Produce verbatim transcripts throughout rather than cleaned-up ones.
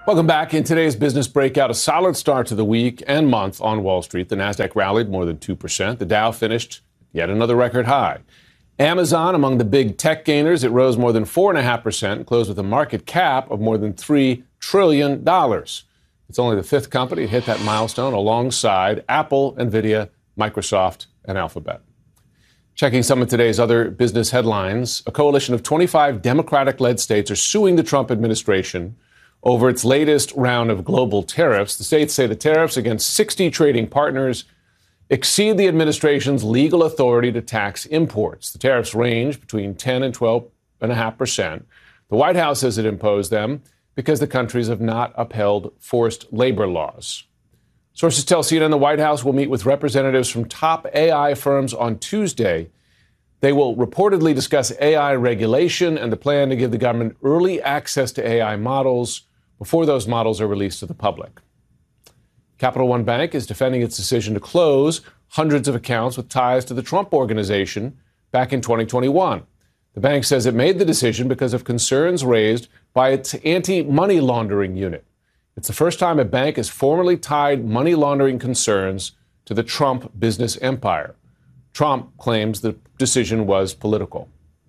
Welcome back. In today's business breakout, a solid start to the week and month on Wall Street. The Nasdaq rallied more than two percent. The Dow finished yet another record high. Amazon, among the big tech gainers, it rose more than four point five percent and closed with a market cap of more than three trillion dollars. It's only the fifth company to hit that milestone alongside Apple, Nvidia, Microsoft, and Alphabet. Checking some of today's other business headlines, a coalition of twenty-five Democratic-led states are suing the Trump administration over its latest round of global tariffs. The states say the tariffs against sixty trading partners exceed the administration's legal authority to tax imports. The tariffs range between ten and twelve point five percent. The White House says it imposed them because the countries have not upheld forced labor laws. Sources tell C N N the White House will meet with representatives from top A I firms on Tuesday. They will reportedly discuss A I regulation and the plan to give the government early access to A I models before those models are released to the public. Capital One Bank is defending its decision to close hundreds of accounts with ties to the Trump Organization back in twenty twenty-one. The bank says it made the decision because of concerns raised by its anti-money laundering unit. It's the first time a bank has formally tied money laundering concerns to the Trump business empire. Trump claims the decision was political.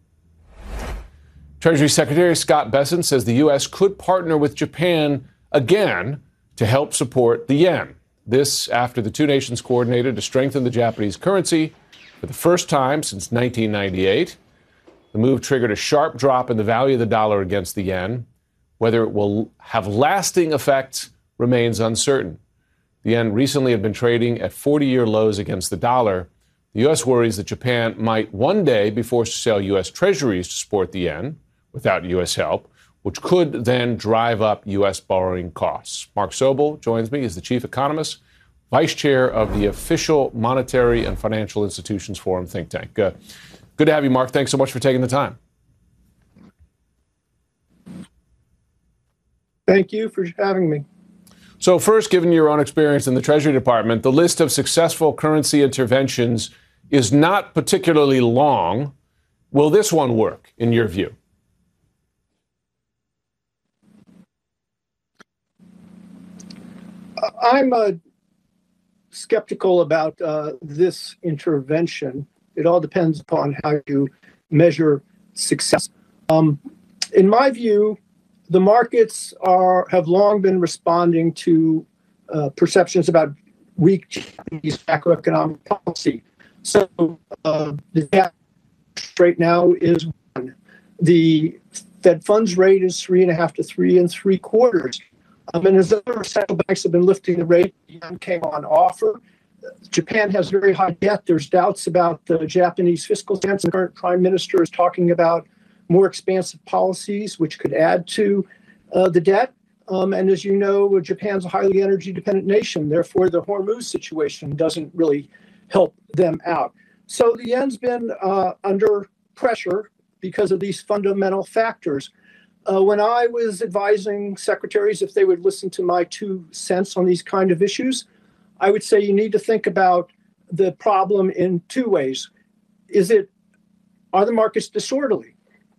Treasury Secretary Scott Bessent says the U S could partner with Japan again to help support the yen. This after the two nations coordinated to strengthen the Japanese currency for the first time since nineteen ninety-eight. The move triggered a sharp drop in the value of the dollar against the yen. Whether it will have lasting effects remains uncertain. The yen recently had been trading at forty-year lows against the dollar. The U S worries that Japan might one day be forced to sell U S treasuries to support the yen without U S help, which could then drive up U S borrowing costs. Mark Sobel joins me. He's the chief economist, vice chair of the Official Monetary and Financial Institutions Forum think tank. Uh, good to have you, Mark. Thanks so much for taking the time. Thank you for having me. So first, given your own experience in the Treasury Department, the list of successful currency interventions is not particularly long. Will this one work, in your view? I'm uh, skeptical about uh, this intervention. It all depends upon how you measure success. Um, in my view, the markets are have long been responding to uh, perceptions about weak Japanese macroeconomic policy. So uh, the gap right now is one. The Fed funds rate is three and a half to three and three quarters. Um, and as other central banks have been lifting the rate, the yen came on offer. Japan has very high debt. There's doubts about the Japanese fiscal stance. The current prime minister is talking about more expansive policies, which could add to uh, the debt. Um, and as you know, Japan's a highly energy-dependent nation. Therefore, the Hormuz situation doesn't really help them out. So the yen's been uh, under pressure because of these fundamental factors. Uh, when I was advising secretaries if they would listen to my two cents on these kind of issues, I would say you need to think about the problem in two ways. Is it, are the markets disorderly?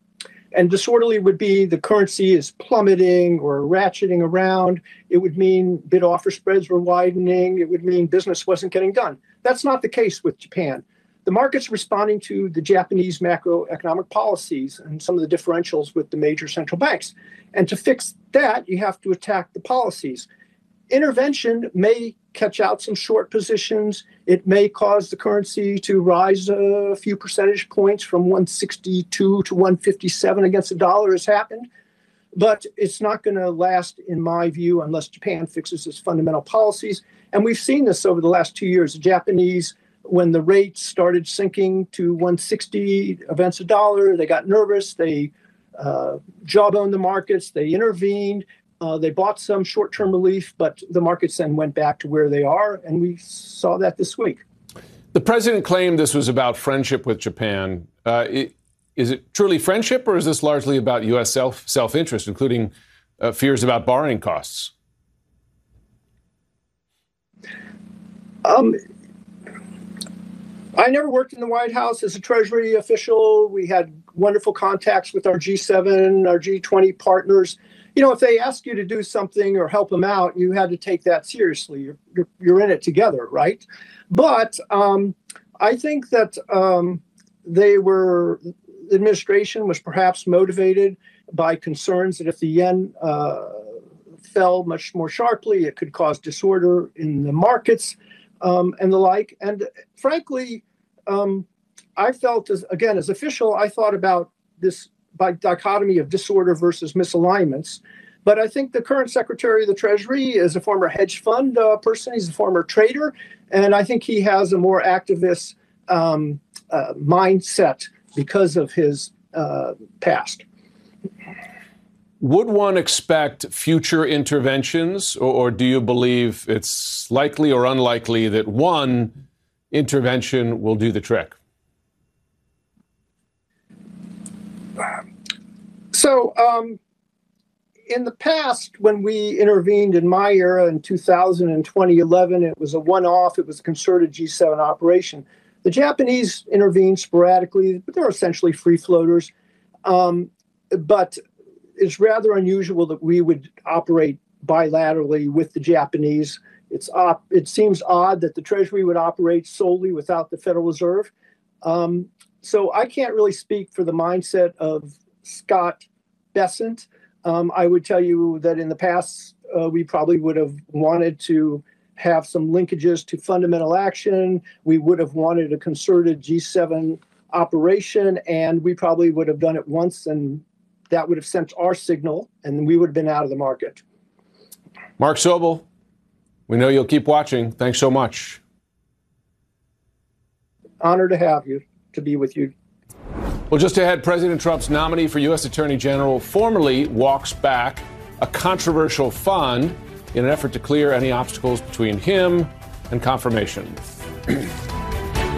And disorderly would be the currency is plummeting or ratcheting around. It would mean bid-offer spreads were widening. It would mean business wasn't getting done. That's not the case with Japan. The market's responding to the Japanese macroeconomic policies and some of the differentials with the major central banks. And to fix that, you have to attack the policies. Intervention may catch out some short positions. It may cause the currency to rise a few percentage points from one sixty-two to one fifty-seven against the dollar has happened. But it's not going to last, in my view, unless Japan fixes its fundamental policies. And we've seen this over the last two years. The Japanese, when the rate started sinking to one sixty against the dollar, they got nervous. They uh, jawboned the markets. They intervened. Uh, they bought some short-term relief, but the markets then went back to where they are, and we saw that this week. The president claimed this was about friendship with Japan. Uh, it, is it truly friendship, or is this largely about U S self, self-interest, including uh, fears about borrowing costs? Um, I never worked in the White House as a Treasury official. We had wonderful contacts with our G seven, our G twenty partners. You know, if they ask you to do something or help them out, you had to take that seriously. You're, you're, you're in it together, right? But um, I think that um, they were, the administration was perhaps motivated by concerns that if the yen uh, fell much more sharply, it could cause disorder in the markets um, and the like. And frankly, um, I felt, as again, as official, I thought about this by dichotomy of disorder versus misalignments. But I think the current Secretary of the Treasury is a former hedge fund uh, person. He's a former trader. And I think he has a more activist um, uh, mindset because of his uh, past. Would one expect future interventions, or, or do you believe it's likely or unlikely that one intervention will do the trick? So um, in the past, when we intervened in my era in two thousand and twenty eleven, it was a one-off. It was a concerted G seven operation. The Japanese intervened sporadically, but they're essentially free floaters. Um, but it's rather unusual that we would operate bilaterally with the Japanese. It's op- it seems odd that the Treasury would operate solely without the Federal Reserve. Um, so I can't really speak for the mindset of Scott Bessent. Um, I would tell you that in the past, uh, we probably would have wanted to have some linkages to fundamental action. We would have wanted a concerted G seven operation, and we probably would have done it once, and that would have sent our signal, and we would have been out of the market. Mark Sobel, we know you'll keep watching. Thanks so much. Honor to have you, to be with you. Well, just ahead, President Trump's nominee for U S Attorney General formally walks back a controversial fund in an effort to clear any obstacles between him and confirmation.